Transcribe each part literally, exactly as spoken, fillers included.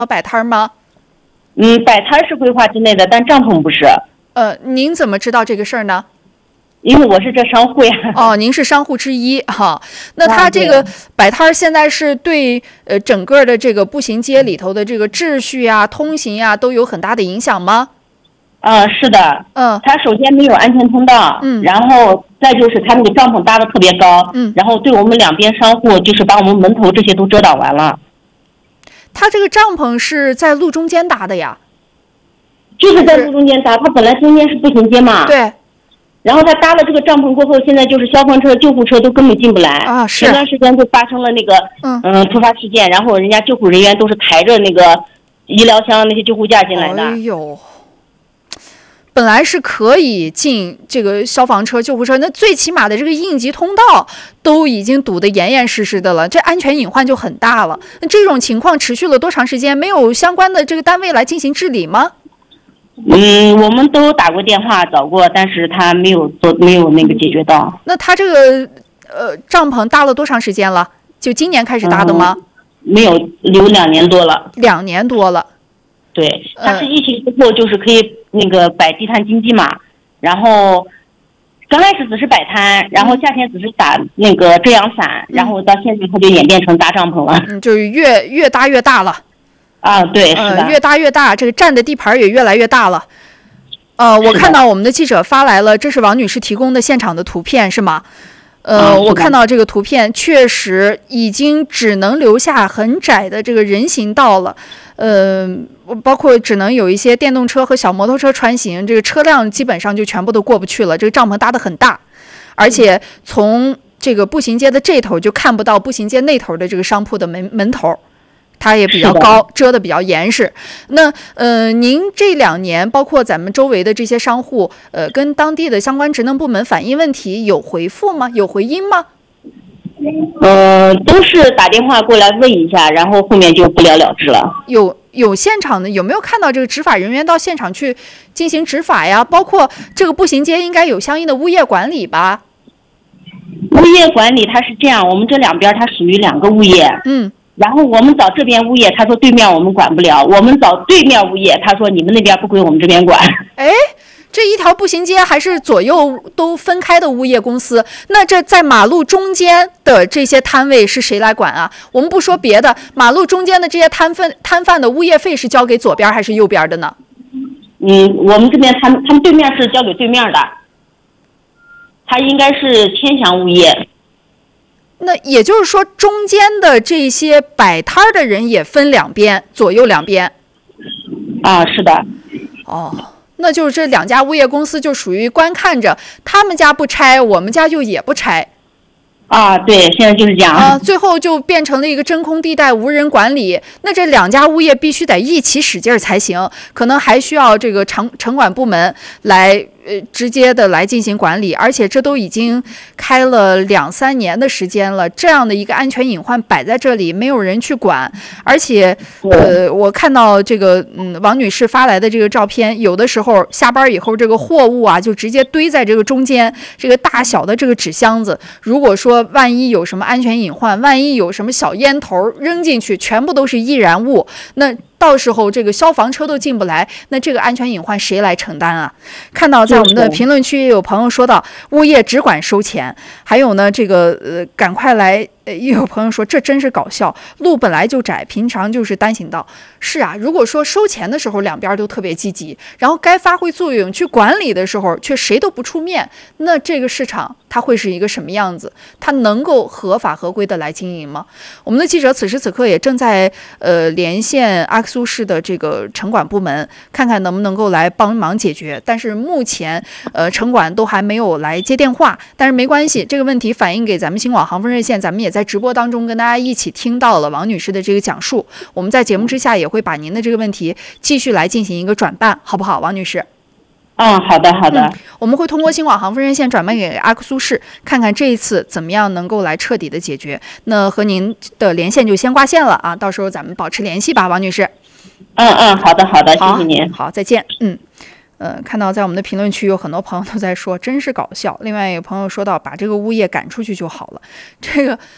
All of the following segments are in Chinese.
摆摊吗？ 嗯，摆摊是规划之内的，但帐篷不是。 呃，您怎么知道这个事儿呢？ 因为我是这商户呀。 哦，您是商户之一哈。那他这个摆摊现在是对呃整个的这个步行街里头的这个秩序啊、通行呀、啊、都有很大的影响吗？ 嗯，是的。 嗯， 他首先没有安全通道， 嗯， 然后再就是他那个帐篷搭的特别高， 嗯， 然后对我们两边商户就是把我们门头这些都遮挡完了。 他这个帐篷是在路中间搭的呀？ 就是在路中间搭，他本来中间是步行街嘛。 对。 然后他搭了这个帐篷过后，现在就是消防车、救护车都根本进不来啊！是。 前段时间就发生了那个嗯、呃、突发事件，然后人家救护人员都是抬着那个医疗箱、那些救护架进来的。 哎呦，本来是可以进这个消防车、救护车，那最起码的这个应急通道都已经堵得严严实实的了，这安全隐患就很大了。那这种情况持续了多长时间？没有相关的这个单位来进行治理吗？ 嗯，我们都打过电话找过，但是他没有做，没有那个解决到。 那他这个呃帐篷搭了多长时间了？就今年开始搭的吗？ 嗯、没有，有两年多了。 两年多了。 对，他是疫情之后就是可以那个摆地摊经济嘛，然后刚开始只是摆摊，然后夏天只是打那个遮阳伞，嗯、然后到现在他就演变成搭帐篷了。 嗯，就是越越搭越大了。 啊，对，是的， 呃，越搭越大，这个占的地盘也越来越大了。呃，我看到我们的记者发来了，这是王女士提供的现场的图片，是吗？呃， 啊、 我看到这个图片，确实已经只能留下很窄的这个人行道了。呃，包括只能有一些电动车和小摩托车穿行，这个车辆基本上就全部都过不去了。这个帐篷搭得很大，而且从这个步行街的这头就看不到步行街那头的这个商铺的门门头。它也比较高，遮得比较严实。那呃，您这两年包括咱们周围的这些商户，呃，跟当地的相关职能部门反映问题有回复吗？有回音吗？ 呃，都是打电话过来问一下，然后后面就不了了之了。 有有现场的，有没有看到这个执法人员到现场去进行执法呀？包括这个步行街应该有相应的物业管理吧？ 物业管理它是这样，我们这两边它属于两个物业。 嗯。 然后我们找这边物业，他说对面我们管不了；我们找对面物业，他说你们那边不归我们这边管。 哎，这一条步行街还是左右都分开的物业公司，那这在马路中间的这些摊位是谁来管啊？我们不说别的，马路中间的这些摊贩摊贩的物业费是交给左边还是右边的呢？ 嗯，我们这边他们他们对面是交给对面的，他应该是天祥物业。 那也就是说，中间的这些摆摊的人也分两边，左右两边。 啊，是的。 哦，那就是这两家物业公司就属于观看着，他们家不拆，我们家就也不拆。 啊，对，现在就是这样啊，最后就变成了一个真空地带，无人管理。那这两家物业必须得一起使劲才行，可能还需要这个城城管部门来。呃，直接的来进行管理，而且这都已经开了两三年的时间了，这样的一个安全隐患摆在这里，没有人去管，而且，呃，我看到这个，嗯，王女士发来的这个照片，有的时候下班以后，这个货物啊，就直接堆在这个中间，这个大小的这个纸箱子，如果说万一有什么安全隐患，万一有什么小烟头扔进去，全部都是易燃物，那到时候这个消防车都进不来，那这个安全隐患谁来承担啊？看到在我们的评论区也有朋友说到，物业只管收钱，还有呢，这个呃，赶快来。呃，也有朋友说这真是搞笑，路本来就窄，平常就是单行道。是啊，如果说收钱的时候两边都特别积极，然后该发挥作用去管理的时候却谁都不出面，那这个市场它会是一个什么样子？它能够合法合规的来经营吗？我们的记者此时此刻也正在呃连线阿克苏市的这个城管部门，看看能不能够来帮忙解决。但是目前呃城管都还没有来接电话，但是没关系，这个问题反映给咱们新广航风热线，咱们也在直播当中跟大家一起听到了王女士的这个讲述，我们在节目之下也会把您的这个问题继续来进行一个转办，好不好，王女士？ 嗯，好的好的、嗯、 我们会通过新广航风热线转办给阿克苏市，看看这一次怎么样能够来彻底的解决。那和您的连线就先挂线了啊，到时候咱们保持联系吧，王女士。 嗯嗯，好的好的，谢谢您。 好，再见。嗯。呃，看到在我们的评论区有很多朋友都在说真是搞笑，另外有朋友说到把这个物业赶出去就好了，这个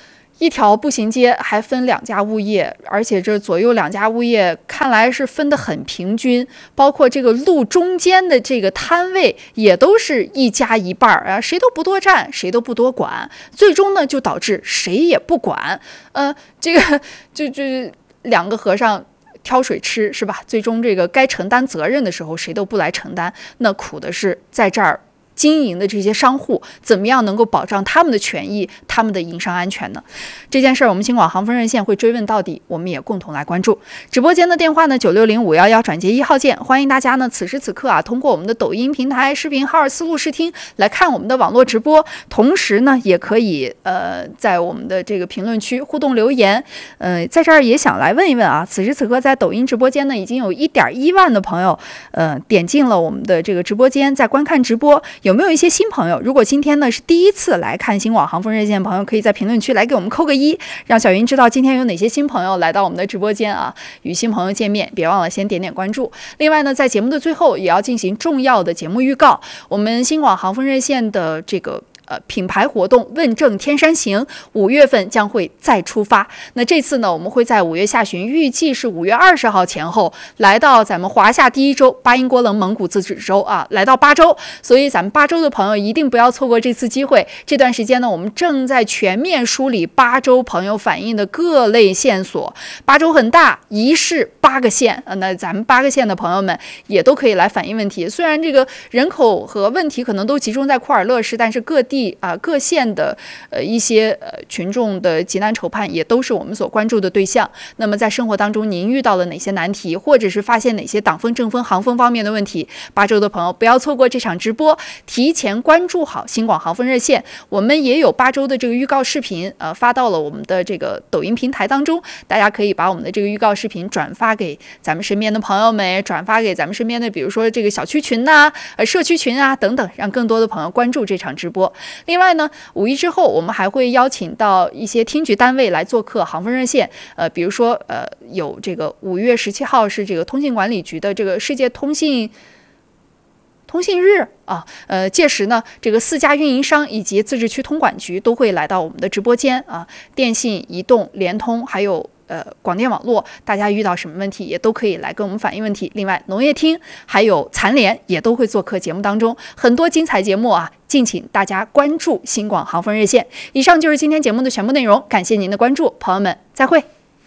一条步行街还分两家物业，而且这左右两家物业看来是分得很平均，包括这个路中间的这个摊位也都是一家一半啊，谁都不多占，谁都不多管，最终呢就导致谁也不管，呃，这个就就两个和尚挑水吃是吧？最终这个该承担责任的时候，谁都不来承担，那苦的是在这儿经营的这些商户，怎么样能够保障他们的权益、他们的营商安全呢？这件事儿，我们新广航风热线会追问到底，我们也共同来关注。直播间的电话呢，九六零五幺幺转接一号键，欢迎大家呢，此时此刻啊，通过我们的抖音平台、视频号、思路视听来看我们的网络直播，同时呢，也可以呃，在我们的这个评论区互动留言。呃，在这儿也想来问一问啊，此时此刻在抖音直播间呢，已经有一点一万的朋友呃点进了我们的这个直播间，在观看直播。有没有一些新朋友？如果今天呢是第一次来看新广航风热线的朋友，可以在评论区来给我们扣个一，让小云知道今天有哪些新朋友来到我们的直播间啊，与新朋友见面，别忘了先点点关注。另外呢，在节目的最后也要进行重要的节目预告，我们新广航风热线的这个呃，品牌活动问政天山行五月份将会再出发。那这次呢，我们会在五月下旬，预计是五月二十号前后，来到咱们华夏第一州巴音郭楞蒙古自治州啊，来到巴州。所以咱们巴州的朋友一定不要错过这次机会。这段时间呢，我们正在全面梳理巴州朋友反映的各类线索。巴州很大，一市八个县啊，那咱们八个县的朋友们也都可以来反映问题。虽然这个人口和问题可能都集中在库尔勒市，但是各地地啊各县的呃一些呃群众的急难愁盼也都是我们所关注的对象。那么在生活当中您遇到了哪些难题，或者是发现哪些党风政风航风方面的问题，巴州的朋友不要错过这场直播，提前关注好新广航风热线。我们也有巴州的这个预告视频呃发到了我们的这个抖音平台当中，大家可以把我们的这个预告视频转发给咱们身边的朋友们，转发给咱们身边的比如说这个小区群呐、啊、呃社区群啊等等，让更多的朋友关注这场直播。另外呢，五一之后我们还会邀请到一些厅局单位来做客航风热线，呃，比如说呃有这个五月十七号是这个通信管理局的这个世界通信通信日啊，呃，届时呢，这个四家运营商以及自治区通管局都会来到我们的直播间啊，电信、移动、联通还有呃广电网络，大家遇到什么问题也都可以来跟我们反映问题。另外，农业厅还有残联也都会做客节目当中，很多精彩节目啊，敬请大家关注新广航风热线。以上就是今天节目的全部内容，感谢您的关注，朋友们再会。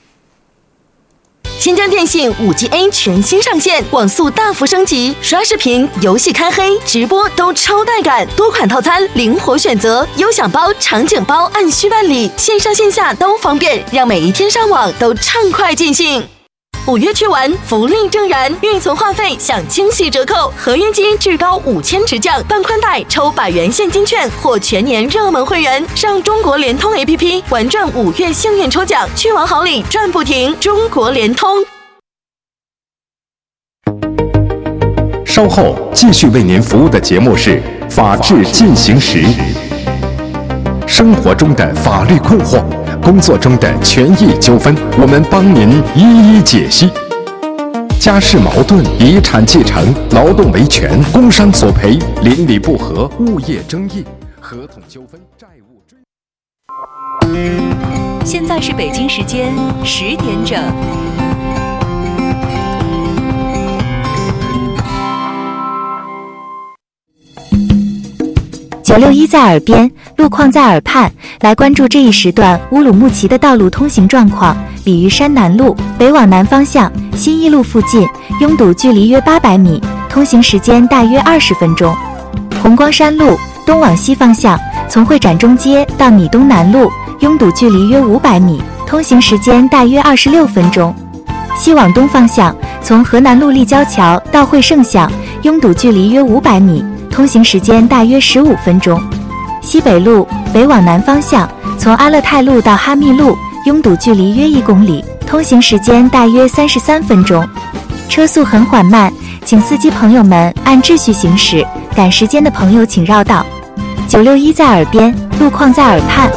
新疆电信 五 G A 全新上线，网速大幅升级，刷视频、游戏开黑、直播都超带感，多款套餐灵活选择，优享包、场景包按需办理，线上线下都方便，让每一天上网都畅快尽兴。五月去玩，福利正燃，运存话费享惊喜折扣，合约金至高五千直降，办宽带抽百元现金券或全年热门会员，上中国联通 A P P 玩转五月幸运抽奖，去玩好礼赚不停。中国联通。 稍后继续为您服务的节目是《法治进行时》，生活中的法律困惑，工作中的权益纠纷，我们帮您一一解析。家事矛盾、遗产继承、劳动维权、工伤索赔、邻里不和、物业争议、合同纠纷、债务追。 现在是北京时间十点整。 九六一在耳边，路况在耳畔，来关注这一时段乌鲁木齐的道路通行状况。鲤鱼山南路北往南方向，新一路附近拥堵距离约八百米，通行时间大约二十分钟。红光山路东往西方向，从会展中街到米东南路拥堵距离约五百米，通行时间大约二十六分钟。西往东方向，从河南路立交桥到会盛巷拥堵距离约五百米，通行时间大约十五分钟。西北路北往南方向，从阿勒泰路到哈密路拥堵距离约一公里，通行时间大约三十三分钟。车速很缓慢，请司机朋友们按秩序行驶，赶时间的朋友请绕道。九六一在耳边，路况在耳畔。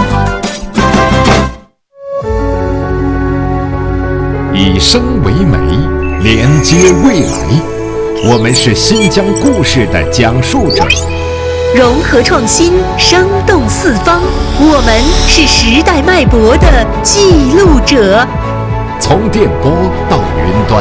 以声为媒，连接未来。我们是新疆故事的讲述者。 融合创新，生动四方。我们是时代脉搏的记录者。 从电波到云端，